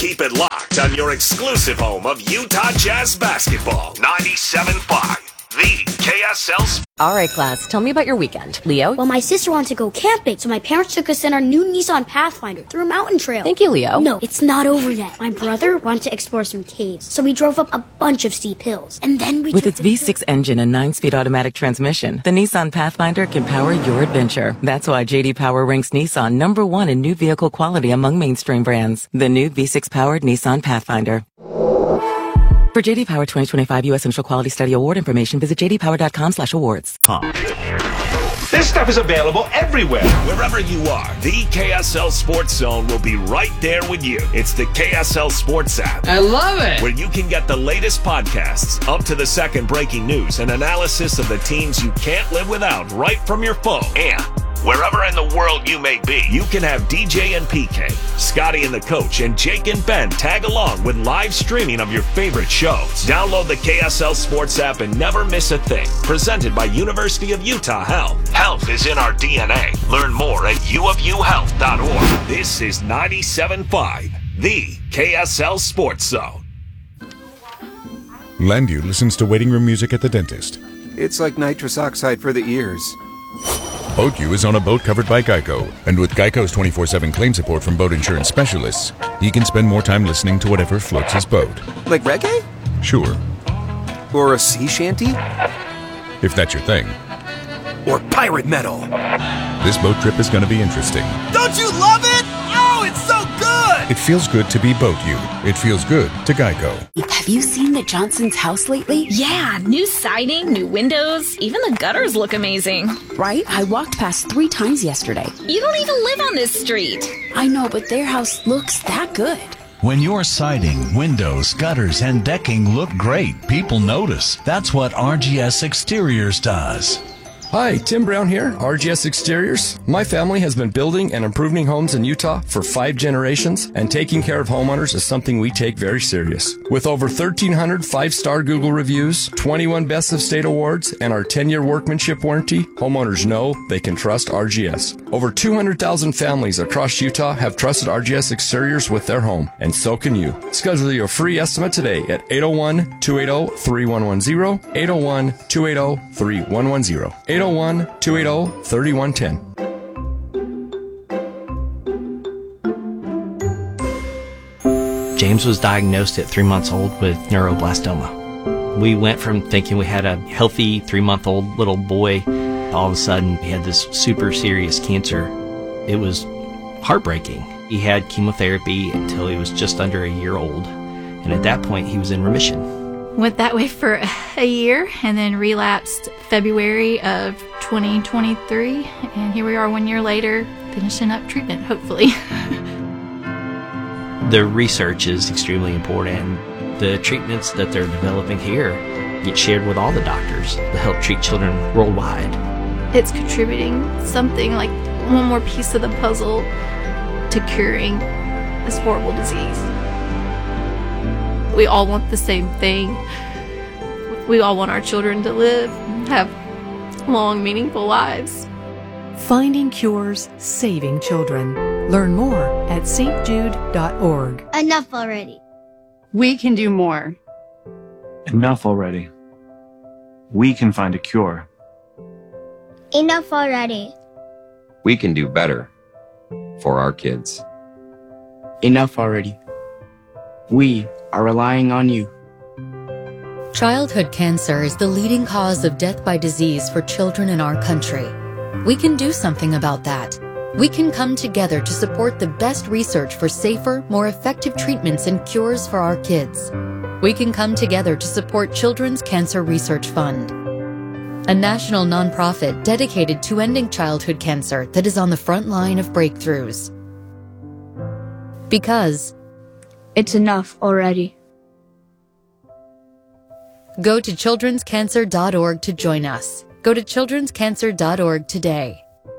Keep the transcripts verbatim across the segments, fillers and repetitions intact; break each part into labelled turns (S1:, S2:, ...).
S1: Keep it locked on your exclusive home of Utah Jazz basketball. ninety-seven point five, the K S L.
S2: All right, class, tell me about your weekend. Leo?
S3: Well, my sister wanted to go camping, so my parents took us in our new Nissan Pathfinder through a mountain trail.
S2: Thank you, Leo.
S3: No, it's not over yet. My brother wanted to explore some caves, so we drove up a bunch of steep hills. And then we
S4: With its V six engine and nine-speed automatic transmission, the Nissan Pathfinder can power your adventure. That's why J D Power ranks Nissan number one in new vehicle quality among mainstream brands. The new V six-powered Nissan Pathfinder. For J D Power twenty twenty-five U S Initial Quality Study Award information, visit j d power dot com slash awards.
S5: This stuff is available everywhere.
S1: Wherever you are, the K S L Sports Zone will be right there with you. It's the K S L Sports app.
S6: I love it.
S1: Where you can get the latest podcasts, up to the second breaking news, and analysis of the teams you can't live without right from your phone. And wherever in the world you may be, you can have D J and P K, Scotty and the Coach, and Jake and Ben tag along with live streaming of your favorite shows. Download the K S L Sports app and never miss a thing. Presented by University of Utah Health. Health is in our D N A. Learn more at u of u health dot org. This is ninety-seven point five, the K S L Sports Zone.
S7: Landu listens to waiting room music at the dentist.
S8: It's like nitrous oxide for the ears.
S7: BoatU is on a boat covered by Geico, and with Geico's twenty-four seven claim support from boat insurance specialists, he can spend more time listening to whatever floats his boat.
S8: Like reggae?
S7: Sure.
S8: Or a sea shanty?
S7: If that's your thing.
S8: Or pirate metal?
S7: This boat trip is going to be interesting.
S9: Don't you love it? Oh, it's so good!
S7: It feels good to be BoatU. It feels good to Geico.
S10: Have you seen the Johnson's house lately?
S11: Yeah, new siding, new windows, even the gutters look amazing.
S10: Right? I walked past three times yesterday.
S11: You don't even live on this street.
S10: I know, but their house looks that good.
S12: When your siding, windows, gutters, and decking look great, people notice. That's what R G S Exteriors does.
S13: Hi, Tim Brown here, R G S Exteriors. My family has been building and improving homes in Utah for five generations, and taking care of homeowners is something we take very serious. With over thirteen hundred five-star Google reviews, twenty-one Best of State awards, and our ten-year workmanship warranty, homeowners know they can trust R G S. Over two hundred thousand families across Utah have trusted R G S Exteriors with their home, and so can you. Schedule your free estimate today at eight oh one, two eight oh, three one one zero, eight oh one, two eight oh, three one one zero, eight oh one, two eight oh, three one one zero.
S14: James was diagnosed at three months old with neuroblastoma. We went from thinking we had a healthy three-month-old little boy, all of a sudden he had this super serious cancer. It was heartbreaking. He had chemotherapy until he was just under a year old, and at that point he was in remission.
S15: Went that way for a year and then relapsed February of twenty twenty-three, and here we are one year later finishing up treatment, hopefully.
S14: The research is extremely important. The treatments that they're developing here get shared with all the doctors to help treat children worldwide.
S15: It's contributing something like one more piece of the puzzle to curing this horrible disease. We all want the same thing. We all want our children to live, have long, meaningful lives.
S16: Finding cures, saving children. Learn more at s t jude dot org.
S3: Enough already.
S17: We can do more.
S18: Enough already. We can find a cure.
S3: Enough already.
S19: We can do better for our kids.
S20: Enough already. We are relying on you.
S21: Childhood cancer is the leading cause of death by disease for children in our country. We can do something about that. We can come together to support the best research for safer, more effective treatments and cures for our kids. We can come together to support Children's Cancer Research Fund, a national nonprofit dedicated to ending childhood cancer that is on the front line of breakthroughs. Because
S17: it's enough already.
S21: Go to children's cancer dot org to join us. Go to children's cancer dot org today.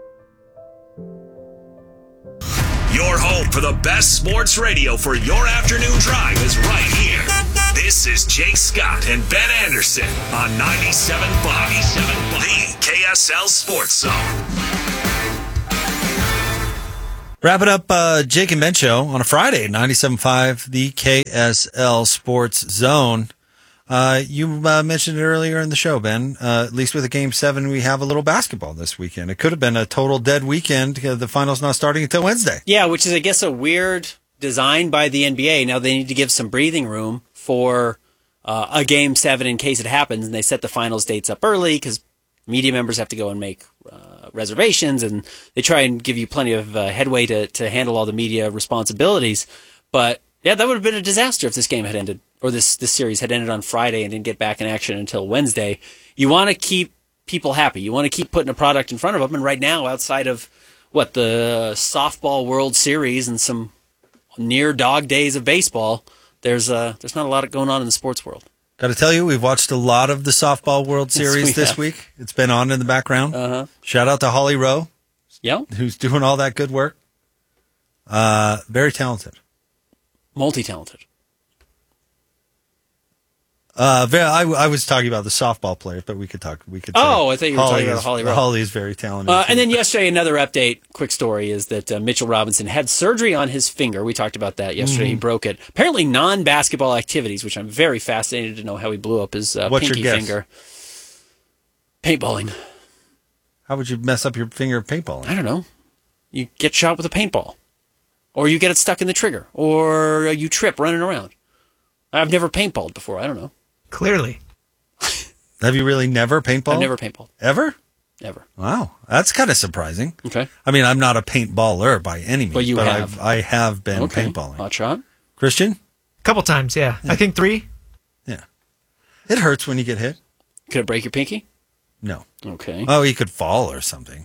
S1: Your home for the best sports radio for your afternoon drive is right here. This is Jake Scott and Ben Anderson on ninety-seven point five, the K S L Sports Zone.
S6: Wrap it up, uh, Jake and Ben Show on a Friday, ninety-seven point five, the K S L Sports Zone. Uh, you uh, mentioned it earlier in the show, Ben. Uh, at least with the Game seven, we have a little basketball this weekend. It could have been a total dead weekend because the final's not starting until Wednesday.
S22: Yeah, which is, I guess, a weird design by the N B A. Now they need to give some breathing room for uh, a Game seven in case it happens, and they set the finals dates up early because media members have to go and make uh, reservations, and they try and give you plenty of uh, headway to, to handle all the media responsibilities. But yeah, that would have been a disaster if this game had ended, or this, this series had ended on Friday and didn't get back in action until Wednesday. You want to keep people happy. You want to keep putting a product in front of them. And right now, outside of what the softball World Series and some near dog days of baseball, there's uh, there's not a lot going on in the sports world.
S6: Got to tell you, we've watched a lot of the softball World Series
S22: Yes, we
S6: this
S22: have.
S6: week. It's been on in the background.
S22: Uh-huh.
S6: Shout out to Holly Rowe,
S22: yeah,
S6: who's doing all that good work. Uh, very talented.
S22: Multi-talented.
S6: Uh, very, I, I was talking about the softball players, but we could talk. We could.
S22: Oh,
S6: say
S22: I thought you were
S6: Holly
S22: talking about
S6: is-
S22: Holly Rowe.
S6: Holly is very talented.
S22: Uh,
S6: too.
S22: and then yesterday, another update, quick story, is that uh, Mitchell Robinson had surgery on his finger. We talked about that yesterday.
S6: Mhm.
S22: He broke it. Apparently non-basketball activities, which I'm very fascinated to know how he blew up his uh,
S6: What's your
S22: pinky
S6: guess?
S22: finger. Paintballing.
S6: How would you mess up your finger paintballing?
S22: I don't know. You get shot with a paintball. Or you get it stuck in the trigger. Or you trip running around. I've never paintballed before. I don't know.
S23: Clearly.
S6: Have you really never paintballed?
S22: I've never paintballed.
S6: Ever?
S22: Never.
S6: Wow, that's kind of surprising.
S22: Okay.
S6: I mean, I'm not a paintballer by any means,
S23: But you have.
S6: I've, I have been
S23: Okay.
S6: paintballing.
S22: Hot shot.
S6: Christian?
S23: A couple times, yeah. I think three.
S6: Yeah. It hurts when you get hit.
S22: Could it break your pinky?
S6: No.
S22: Okay.
S6: Oh, you could fall or something.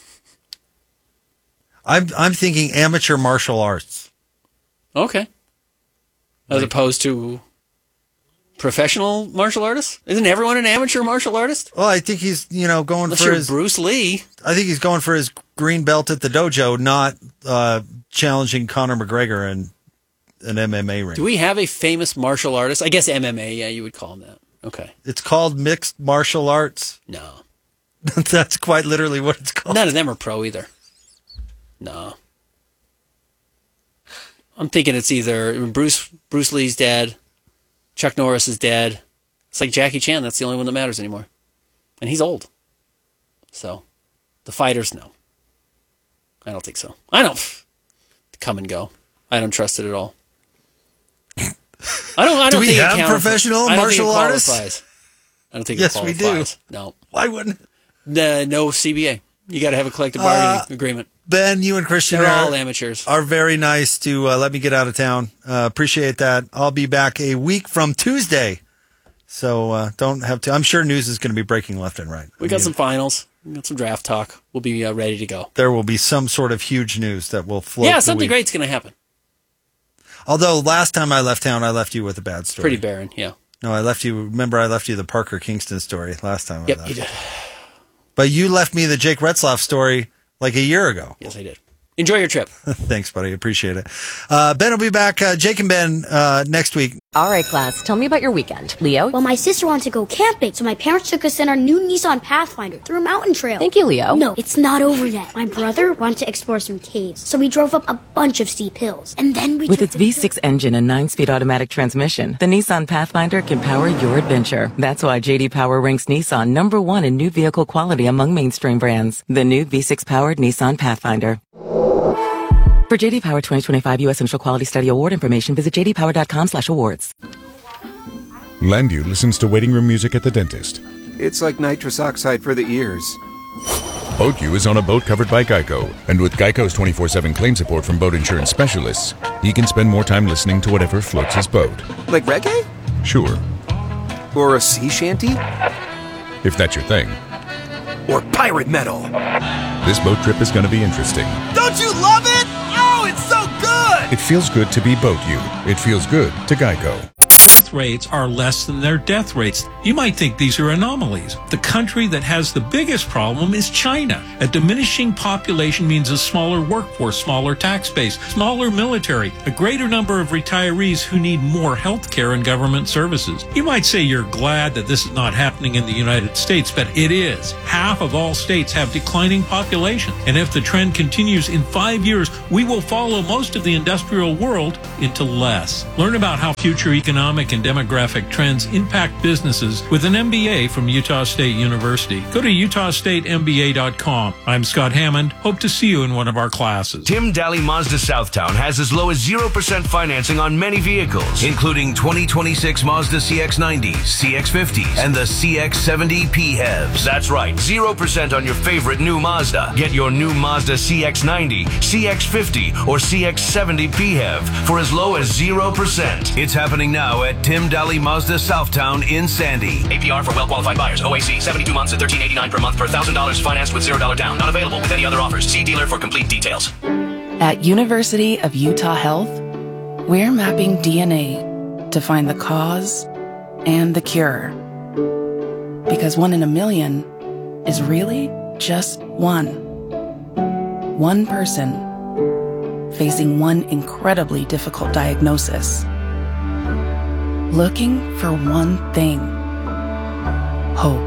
S6: I'm I'm thinking amateur martial arts.
S22: Okay. As
S6: Like-
S22: opposed to professional martial artists? Isn't everyone an amateur martial artist?
S6: Well, I think he's, you know, going
S22: Unless
S6: for
S22: you're
S6: his
S22: Bruce Lee.
S6: I think he's going for his green belt at the dojo, not uh, challenging Conor McGregor in an M M A ring.
S22: Do we have a famous martial artist? I guess M M A, yeah, you would call him that. Okay.
S6: It's called mixed martial arts.
S22: No.
S6: That's quite literally what it's called.
S22: None of them are pro either. No. I'm thinking it's either Bruce Bruce Lee's dead, Chuck Norris is dead. It's like Jackie Chan. That's the only one that matters anymore. And he's old. So, the fighters, no. I don't think so. I don't. Come and go. I don't trust it at all. I don't. I
S6: Do
S22: don't
S6: we
S22: think
S6: have
S22: it counts.
S6: professional
S22: I don't think it
S6: martial artists?
S22: qualifies. I don't think
S6: Yes,
S22: it
S6: we
S22: qualifies.
S6: do.
S22: No.
S6: Why wouldn't it?
S22: No, no C B A. You got to have a collective bargaining
S6: Uh,
S22: agreement.
S6: Ben, you and Christian
S22: They're
S6: are,
S22: all amateurs.
S6: are very nice to uh, let me get out of town. Uh, appreciate that. I'll be back a week from Tuesday. So uh, don't have to. I'm sure news is going to be breaking left and right.
S22: We got some finals. We got some draft talk. We'll be uh, ready to go.
S6: There will be some sort of huge news that will float.
S22: Yeah,
S6: the
S22: something
S6: week.
S22: great's going to happen.
S6: Although last time I left town, I left you with a bad story.
S22: Pretty barren, yeah.
S6: No, I left you. Remember, I left you the Parker Kingston story last time. I
S22: Yep,
S6: left.
S22: you did.
S6: But you left me the Jake Retzlaff story like a year ago.
S22: Yes, I did. Enjoy your trip.
S6: Thanks, buddy. Appreciate it. Uh, Ben will be back. Uh, Jake and Ben uh, next week.
S2: All right, class. Tell me about your weekend. Leo?
S3: Well, my sister wanted to go camping, so my parents took us in our new Nissan Pathfinder through a mountain trail.
S2: Thank you, Leo.
S3: No, it's not over yet. My brother wanted to explore some caves, so we drove up a bunch of steep hills. And then we
S4: With
S3: took
S4: its V six engine and nine-speed automatic transmission, the Nissan Pathfinder can power your adventure. That's why J D Power ranks Nissan number one in new vehicle quality among mainstream brands. The new V six-powered Nissan Pathfinder. For J D Power twenty twenty-five U S Central Quality Study Award information, visit j d power dot com slash awards.
S7: Landu listens to waiting room music at the dentist.
S8: It's like nitrous oxide for the ears.
S7: BoatU is on a boat covered by Geico, and with Geico's twenty-four seven claim support from boat insurance specialists, he can spend more time listening to whatever floats his boat.
S8: Like reggae?
S7: Sure,
S8: Or a sea shanty?
S7: if that's your thing.
S8: Or pirate metal?
S7: This boat trip is going to be interesting.
S9: Don't you love it? Oh, it's so good!
S7: It feels good to be BoatU. It feels good to Geico.
S5: birth rates are less than their death rates. You might think these are anomalies. The country that has the biggest problem is China. A diminishing population means a smaller workforce, smaller tax base, smaller military, a greater number of retirees who need more health care and government services. You might say you're glad that this is not happening in the United States, but it is. Half of all states have declining populations. And if the trend continues in five years, we will follow most of the industrial world into less. Learn about how future economic and demographic trends impact businesses with an M B A from Utah State University. Go to utah state m b a dot com. I'm Scott Hammond. Hope to see you in one of our classes.
S1: Tim Daly Mazda Southtown has as low as zero percent financing on many vehicles, including twenty twenty-six Mazda C X nineties, C X fifties, and the C X seventy P H E Vs. That's right, zero percent on your favorite new Mazda. Get your new Mazda C X ninety, C X fifty, or C X seventy P H E V for as low as zero percent. It's happening now at Tim Daly Mazda Southtown in Sandy.
S10: A P R for well-qualified buyers. O A C, seventy-two months at thirteen eighty-nine per month per one thousand dollars financed with zero dollars down. Not available with any other offers. See dealer for complete details.
S11: At University of Utah Health, we're mapping D N A to find the cause and the cure. Because one in a million is really just one. One person facing one incredibly difficult diagnosis. Looking for one thing. Hope.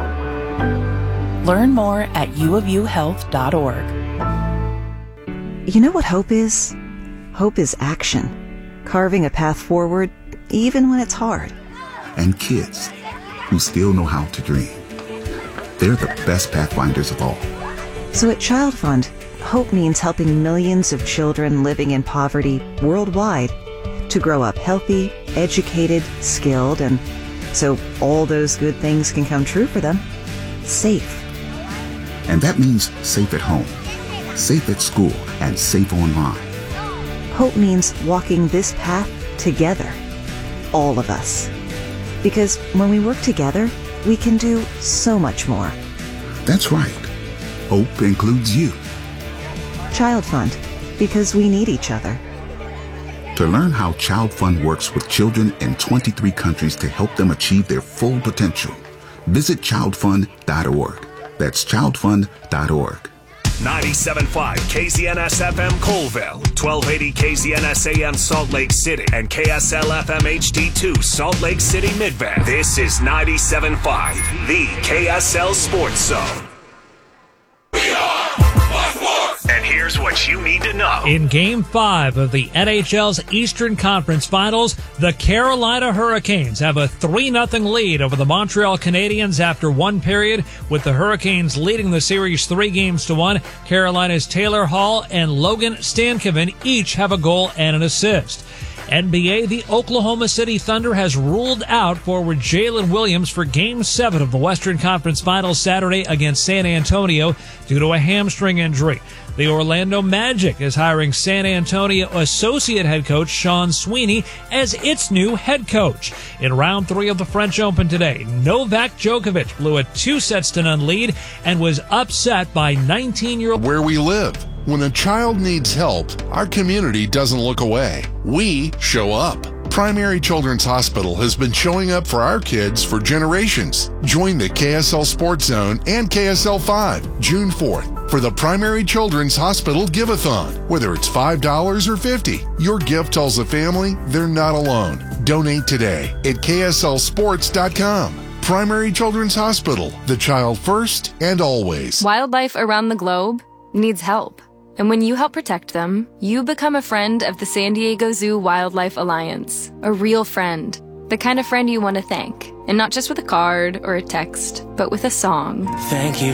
S11: Learn more at u of u health dot org.
S24: You know what hope is? Hope is action. Carving a path forward, even when it's hard.
S25: And kids who still know how to dream. They're the best pathfinders of all.
S24: So at Child Fund, hope means helping millions of children living in poverty worldwide to grow up healthy, educated, skilled, and so all those good things can come true for them. Safe.
S25: And that means safe at home, safe at school, and safe online.
S24: Hope means walking this path together. All of us. Because when we work together, we can do so much more.
S25: That's right. Hope includes you.
S24: Child Fund, because we need each other.
S25: To learn how Child Fund works with children in twenty-three countries to help them achieve their full potential, visit child fund dot org. That's child fund dot org.
S1: ninety-seven point five K Z N S F M Colville, twelve eighty K Z N S A M Salt Lake City, and K S L F M H D two Salt Lake City Midvale. This is ninety-seven point five, the K S L Sports Zone. And here's what you need to know.
S26: In Game five of the N H L's Eastern Conference Finals, the Carolina Hurricanes have a three nothing lead over the Montreal Canadiens after one period, with the Hurricanes leading the series three games to one. Carolina's Taylor Hall and Logan Stankoven each have a goal and an assist. N B A, the Oklahoma City Thunder has ruled out forward Jalen Williams for Game seven of the Western Conference Finals Saturday against San Antonio due to a hamstring injury. The Orlando Magic is hiring San Antonio associate head coach Sean Sweeney as its new head coach. In round three of the French Open today, Novak Djokovic blew a two sets to none lead and was upset by nineteen-year-old...
S27: Where we live. When a child needs help, our community doesn't look away. We show up. Primary Children's Hospital has been showing up for our kids for generations. Join the K S L Sports Zone and K S L five June fourth for the Primary Children's Hospital Give-a-thon. Whether it's five dollars or fifty dollars, your gift tells the family they're not alone. Donate today at K S L sports dot com. Primary Children's Hospital, the child first and always.
S28: Wildlife around the globe needs help. And when you help protect them, you become a friend of the San Diego Zoo Wildlife Alliance. A real friend. The kind of friend you want to thank. And not just with a card or a text, but with a song.
S29: Thank you